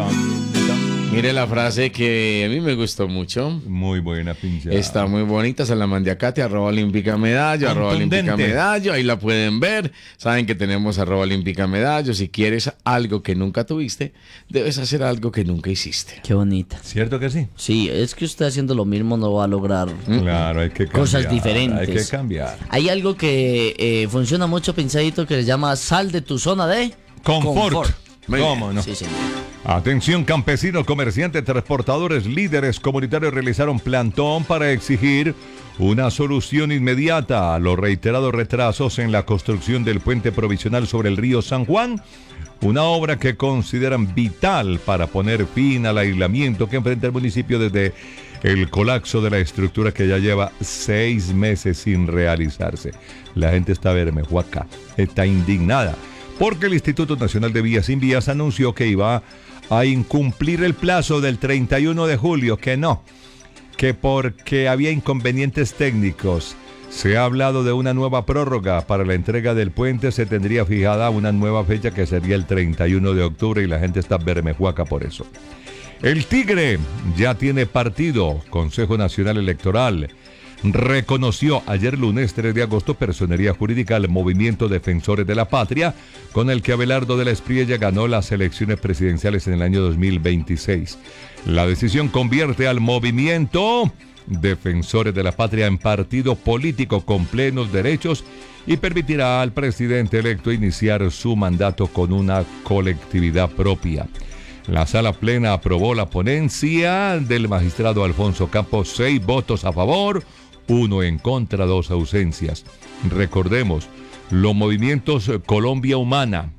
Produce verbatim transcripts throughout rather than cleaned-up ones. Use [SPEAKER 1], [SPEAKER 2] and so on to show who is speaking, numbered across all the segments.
[SPEAKER 1] Mire la frase que a mí me gustó mucho.
[SPEAKER 2] Muy buena pincha.
[SPEAKER 1] Está muy bonita, se la mandé a Katy, arroba olímpica medallo, arroba olímpica medallo, ahí la pueden ver. Saben que tenemos arroba olímpica medallo. Si quieres algo que nunca tuviste, debes hacer algo que nunca hiciste.
[SPEAKER 3] Qué bonita.
[SPEAKER 2] ¿Cierto que sí?
[SPEAKER 3] Sí, es que usted haciendo lo mismo no va a lograr
[SPEAKER 2] Claro, hay que cambiar,
[SPEAKER 3] cosas diferentes.
[SPEAKER 2] Hay que cambiar.
[SPEAKER 3] Hay algo que eh, funciona mucho, pensadito, que se llama sal de tu zona de
[SPEAKER 2] Confort.
[SPEAKER 3] confort.
[SPEAKER 2] ¿Cómo no?
[SPEAKER 3] Sí, señor.
[SPEAKER 2] Atención, campesinos, comerciantes, transportadores, líderes comunitarios realizaron plantón para exigir una solución inmediata a los reiterados retrasos en la construcción del puente provisional sobre el río San Juan, una obra que consideran vital para poner fin al aislamiento que enfrenta el municipio desde el colapso de la estructura que ya lleva seis meses sin realizarse. La gente está bermejuaca, está indignada, porque el Instituto Nacional de Vías Sin Vías anunció que iba a incumplir el plazo del treinta y uno de julio, que no, que porque había inconvenientes técnicos. Se ha hablado de una nueva prórroga para la entrega del puente, se tendría fijada una nueva fecha que sería el treinta y uno de octubre y la gente está bermejuaca por eso. El Tigre ya tiene partido. Consejo Nacional Electoral reconoció ayer lunes tres de agosto personería jurídica al Movimiento Defensores de la Patria, con el que Abelardo de la Espriella ganó las elecciones presidenciales en el año dos mil veintiséis. La decisión convierte al Movimiento Defensores de la Patria en partido político con plenos derechos y permitirá al presidente electo iniciar su mandato con una colectividad propia. La sala plena aprobó la ponencia del magistrado Alfonso Campos, seis votos a favor, uno en contra, dos ausencias. Recordemos, los movimientos Colombia Humana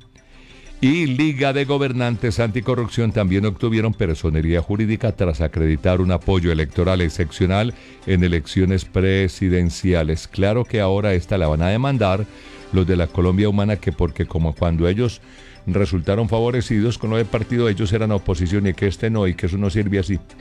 [SPEAKER 2] y Liga de Gobernantes Anticorrupción también obtuvieron personería jurídica tras acreditar un apoyo electoral excepcional en elecciones presidenciales. Claro que ahora esta la van a demandar los de la Colombia Humana, que porque como cuando ellos resultaron favorecidos con lo del partido, ellos eran oposición y que este no, y que eso no sirve así.